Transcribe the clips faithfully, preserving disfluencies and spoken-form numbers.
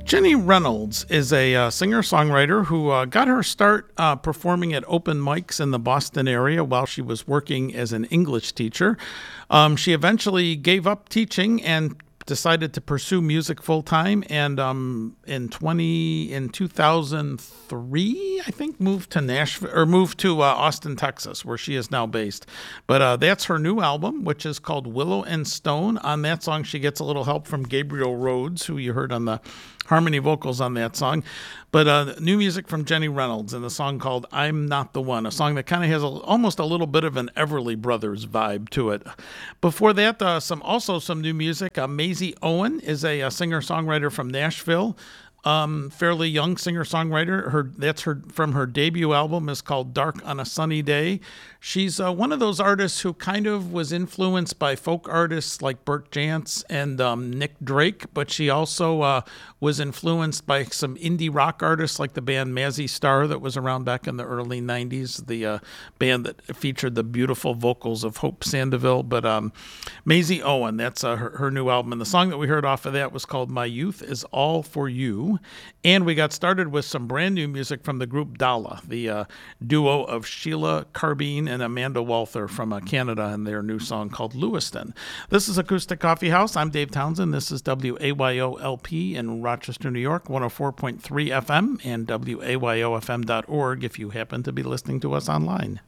Jenny Reynolds is a uh, singer-songwriter who uh, got her start uh, performing at open mics in the Boston area while she was working as an English teacher. Um, she eventually gave up teaching and decided to pursue music full time, and um, in twenty in two thousand three, I think, moved to Nashville or moved to uh, Austin, Texas, where she is now based. But uh, that's her new album, which is called Willow and Stone. On that song, she gets a little help from Gabriel Rhodes, who you heard on the harmony vocals on that song. But uh, new music from Jenny Reynolds and the song called I'm Not the One, a song that kind of has a, almost a little bit of an Everly Brothers vibe to it. Before that, uh, some also some new music. Uh, Maisie Owen is a, a singer-songwriter from Nashville. Um, fairly young singer-songwriter. Her that's her from her debut album is called Dark on a Sunny Day. She's uh, one of those artists who kind of was influenced by folk artists like Bert Jantz and um, Nick Drake, but she also uh, was influenced by some indie rock artists like the band Mazzy Star that was around back in the early nineties, the uh, band that featured the beautiful vocals of Hope Sandoval. But um, Maisie Owen, that's uh, her, her new album, and the song that we heard off of that was called My Youth is All for You. And we got started with some brand new music from the group Dala, the uh, duo of Sheila Carbine and Amanda Walther from uh, Canada, and their new song called Lewiston. This is Acoustic Coffee House. I'm Dave Townsend. This is W A Y O L P in Rochester, New York, one oh four point three F M, and W A Y O F M dot org if you happen to be listening to us online.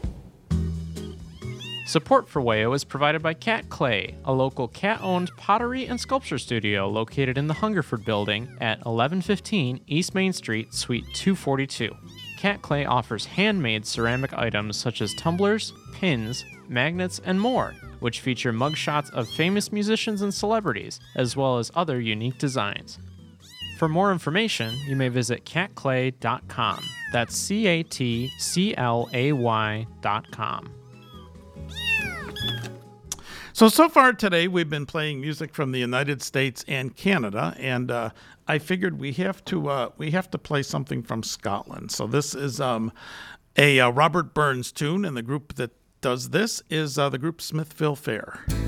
Support for W A O is provided by Cat Clay, a local cat-owned pottery and sculpture studio located in the Hungerford Building at eleven fifteen East Main Street, Suite two forty-two. Cat Clay offers handmade ceramic items such as tumblers, pins, magnets, and more, which feature mugshots of famous musicians and celebrities, as well as other unique designs. For more information, you may visit cat clay dot com. That's C A T C L A Y dot com. So, so far today, we've been playing music from the United States and Canada, and uh, I figured we have to uh, we have to play something from Scotland. So this is um, a uh, Robert Burns tune, and the group that does this is uh, the group Smithville Fair.